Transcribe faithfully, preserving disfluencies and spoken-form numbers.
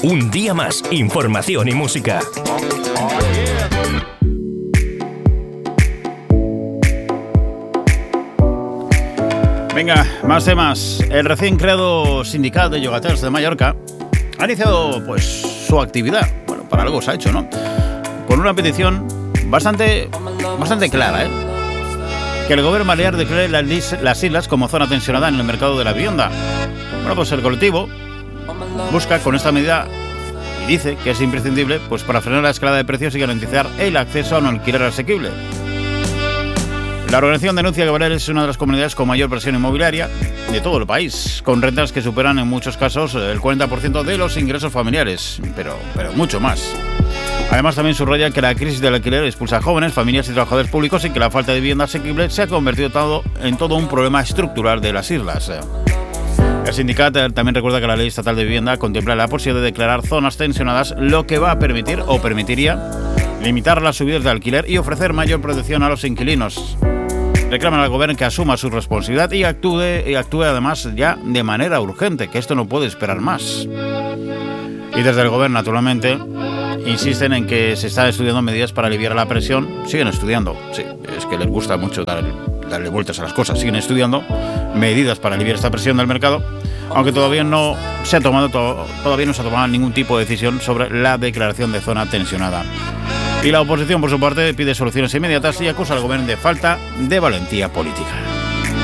Un día más, información y música. Venga, más temas. El recién creado Sindicat de Llogaters de Mallorca ha iniciado pues su actividad. Bueno, para algo se ha hecho, ¿no? Con una petición bastante, bastante clara, ¿eh? Que el gobierno balear declare las, las islas como zona tensionada en el mercado de la vivienda. Bueno, pues el colectivo busca con esta medida y dice que es imprescindible pues para frenar la escalada de precios y garantizar el acceso a un alquiler asequible. La organización denuncia que Baleares es una de las comunidades con mayor presión inmobiliaria de todo el país, con rentas que superan en muchos casos el cuarenta por ciento de los ingresos familiares, pero, pero mucho más. Además, también subraya que la crisis del alquiler expulsa a jóvenes, familias y trabajadores públicos y que la falta de vivienda asequible se ha convertido todo, en todo un problema estructural de las islas. El sindicato también recuerda que la Ley Estatal de Vivienda contempla la posibilidad de declarar zonas tensionadas, lo que va a permitir o permitiría limitar las subidas de alquiler y ofrecer mayor protección a los inquilinos. Reclaman al gobierno que asuma su responsabilidad y actúe, y actúe además ya de manera urgente, que esto no puede esperar más. Y desde el gobierno, naturalmente, insisten en que se están estudiando medidas para aliviar la presión. Siguen estudiando, sí, es que les gusta mucho dar, darle vueltas a las cosas. Siguen estudiando medidas para aliviar esta presión del mercado, aunque todavía no se ha tomado to- todavía no se ha tomado ningún tipo de decisión sobre la declaración de zona tensionada. Y la oposición, por su parte, pide soluciones inmediatas y acusa al gobierno de falta de valentía política.